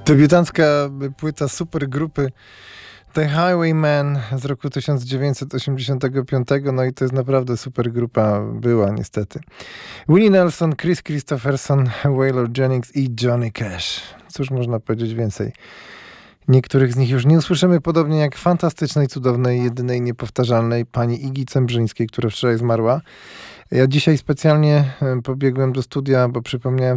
Debiutancka płyta supergrupy The Highwaymen z roku 1985, no i to jest naprawdę supergrupa, była niestety. Willie Nelson, Chris Christopherson, Waylon Jennings i Johnny Cash. Cóż można powiedzieć więcej? Niektórych z nich już nie usłyszymy, podobnie jak fantastycznej, cudownej, jedynej, niepowtarzalnej pani Igi Cembrzyńskiej, która wczoraj zmarła. Ja dzisiaj specjalnie pobiegłem do studia, bo przypomniałem